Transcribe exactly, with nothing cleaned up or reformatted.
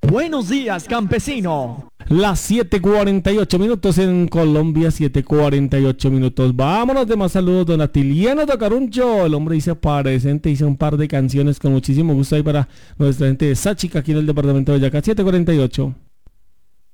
Buenos días, campesino. Las siete cuarenta y ocho minutos en Colombia, siete cuarenta y ocho minutos. Vámonos de más saludos, don Atiliano Tocaruncho. El hombre dice presente, hizo un par de canciones con muchísimo gusto ahí para nuestra gente de Sáchica, aquí en el departamento de Boyacá. siete cuarenta y ocho.